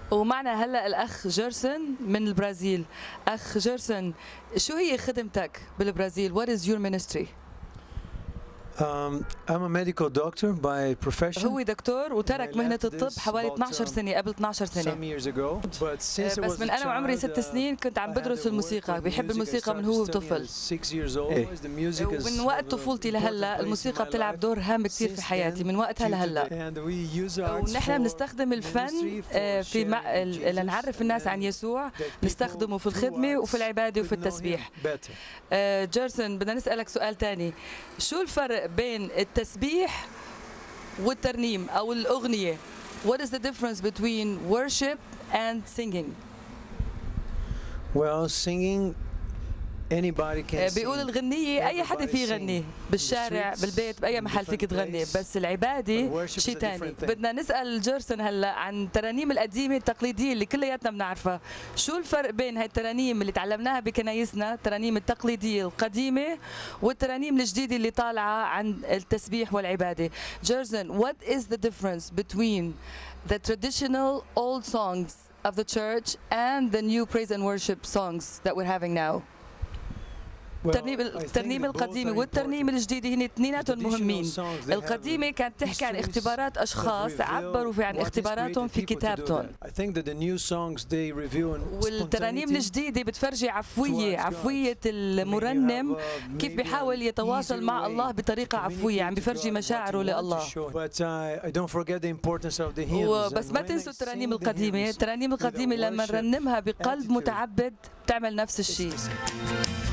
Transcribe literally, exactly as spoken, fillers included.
ومعنا هلا الاخ جيرسون من البرازيل. اخ جيرسون، شو هي خدمتك بالبرازيل؟ What is your ministry؟ Um, I'm a medical doctor by profession. هو دكتور وترك مهنة الطب حوالي اثنعش سنة، قبل اثنعش سنة. بس من أنا وعمري ست سنين كنت عم بدرس الموسيقى، بيحب الموسيقى من هو طفل. ومن وقت طفولتي لهلا الموسيقى بتلعب دور هام كثير في حياتي من وقتها لهلا. ونحن بنستخدم الفن في مع... لنعرف الناس عن يسوع، نستخدمه في الخدمة وفي العبادة وفي التسبيح. جيرسون، بدنا نسألك سؤال ثاني، شو الفرق بين التسبيح والترنيم أو الأغنية؟ What is the difference between worship and singing? Well, singing anybody can sing. بيقول الغنية أي حدا فيه يغني، بالشارع بالبيت بأي محل فيك تغني، بس العبادة شيء ثاني. بدنا نسأل جيرسون هلا عن الترانيم القديمة التقليدية اللي كلياتنا بنعرفها، شو الفرق بين هاي الترانيم اللي تعلمناها بكنايسنا، الترانيم التقليدية القديمة، والترانيم الجديدة اللي طالعة عن التسبيح والعبادة؟ جيرسون, what is the difference between the traditional old songs of the church and the new praise and worship songs that we're having now? الترنيم الترنيم القديمة والترنيم الجديدة هن اثنيناتهم مهمين. القديمة كانت تحكي عن اختبارات أشخاص عبروا في عن اختباراتهم في كتابتهم. والترانيم الجديدة بتفرجي عفوية عفوية المرنم كيف بيحاول يتواصل مع الله بطريقة عفوية، عم بيفرجي مشاعره لله. وبس ما تنسوا الترانيم القديمة، الترانيم القديمة لما نرنمها بقلب متعبد بتعمل نفس الشيء.